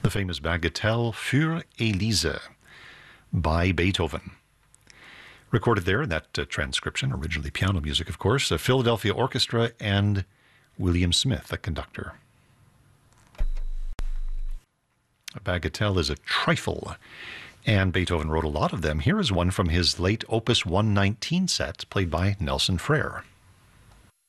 the famous Bagatelle für Elise by Beethoven. Recorded there in that transcription, originally piano music, of course, a Philadelphia Orchestra and William Smith, the conductor. A bagatelle is a trifle, and Beethoven wrote a lot of them. Here is one from his late Opus 119 set, played by Nelson Frere.